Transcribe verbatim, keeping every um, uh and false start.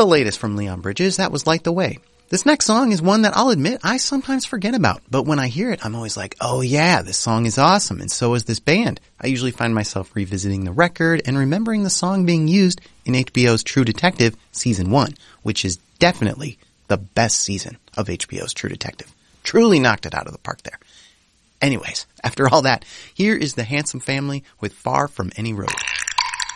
The latest from Leon Bridges, that was Light the Way. This next song is one that I'll admit I sometimes forget about, but when I hear it, I'm always like, oh yeah, this song is awesome, and so is this band. I usually find myself revisiting the record and remembering the song being used in H B O's True Detective Season one, which is definitely the best season of H B O's True Detective. Truly knocked it out of the park there. Anyways, after all that, here is the Handsome Family with Far From Any Road.